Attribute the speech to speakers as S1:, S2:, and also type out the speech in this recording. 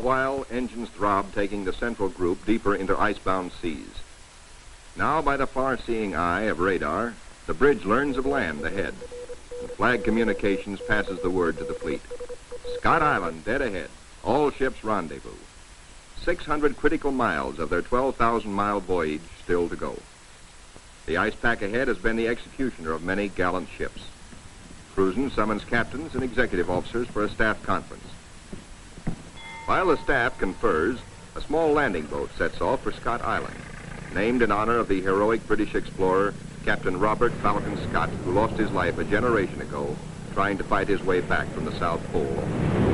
S1: Meanwhile, engines throb, taking the central group deeper into icebound seas. Now, by the far-seeing eye of radar, the bridge learns of land ahead, and Flag Communications passes the word to the fleet. Scott Island, dead ahead. All ships rendezvous. 600 critical miles of their 12,000-mile voyage still to go. The ice pack ahead has been the executioner of many gallant ships. Cruzen summons captains and executive officers for a staff conference. While the staff confers, a small landing boat sets off for Scott Island, named in honor of the heroic British explorer, Captain Robert Falcon Scott, who lost his life a generation ago trying to fight his way back from the South Pole.